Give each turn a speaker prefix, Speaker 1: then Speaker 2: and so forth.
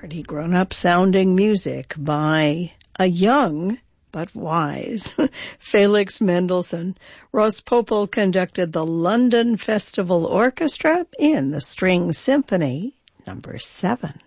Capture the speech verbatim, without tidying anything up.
Speaker 1: pretty grown-up sounding music by a young but wise Felix Mendelssohn. Ross Popel conducted the London Festival Orchestra in the String Symphony number seven.